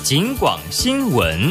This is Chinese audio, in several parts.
警广新闻。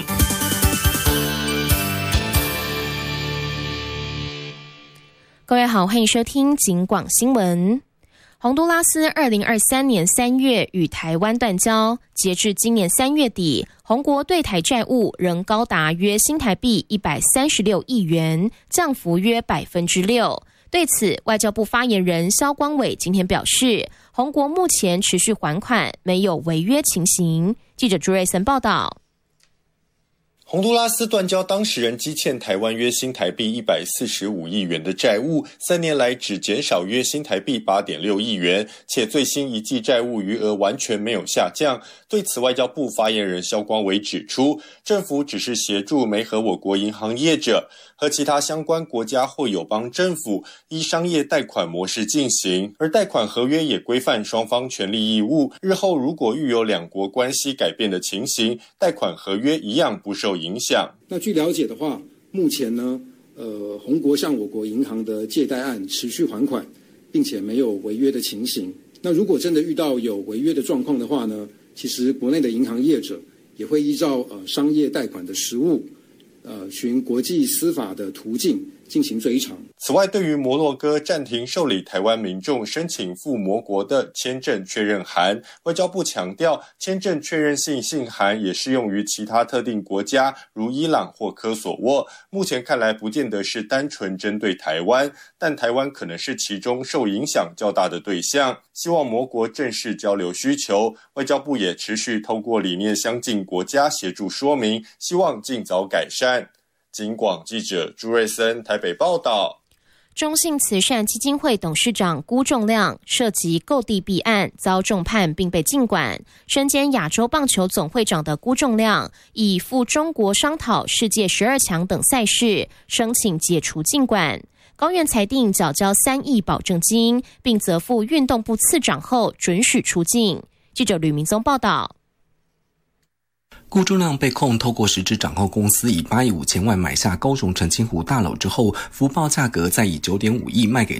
各位好，欢迎收听警广新闻。洪都拉斯2023年3月与台湾断交，截至今年3月底，洪国对台债务仍高达约新台币136亿元，降幅约 6%。对此，外交部发言人萧光伟今天表示，洪国目前持续还款，没有违约情形。记者朱瑞森报道。 洪都拉斯断交当事人积欠台湾约新台币145亿元的债务，3年来只减少约新台币8.6亿元，且最新一季债务余额完全没有下降。对此，外交部发言人萧光伟指出，政府只是协助媒合我国银行业者和其他相关国家或友邦政府依商业贷款模式进行，而贷款合约也规范双方权利义务。日后如果遇有两国关系改变的情形，贷款合约一样不受影响。 那据了解的话，目前呢，洪国向我国银行的借贷案持续还款，并且没有违约的情形。那如果真的遇到有违约的状况的话呢，其实国内的银行业者也会依照商业贷款的实务，循国际司法的途径进行追偿。 此外，对于摩洛哥暂停受理台湾民众申请赴摩国的签证确认函，外交部强调，签证确认性信函也适用于其他特定国家，如伊朗或科索沃。目前看来不见得是单纯针对台湾，但台湾可能是其中受影响较大的对象。希望摩国正视交流需求，外交部也持续透过理念相近国家协助说明，希望尽早改善。警广记者朱瑞森台北报道。 中信慈善基金会董事长辜仲亮涉及购地弊案遭重判并被禁管，身兼亚洲棒球总会长的辜仲亮以赴中国商讨世界12强等赛事申请解除禁管，高院裁定缴交3亿保证金，并责付运动部次长后准许出境。记者吕明宗报道。 辜仲亮被控透过实质掌控公司以8亿5千万买下高雄澄清湖大楼之后，福报价格再以9.5亿卖给